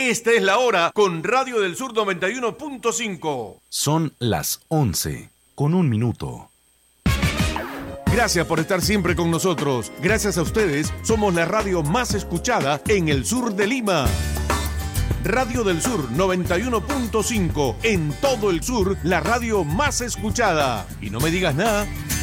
Esta es la hora con Radio del Sur 91.5. Son las 11:01. Gracias por estar siempre con nosotros. Gracias a ustedes, somos la radio más escuchada en el sur de Lima. Radio del Sur 91.5. En todo el sur, la radio más escuchada. Y no me digas nada.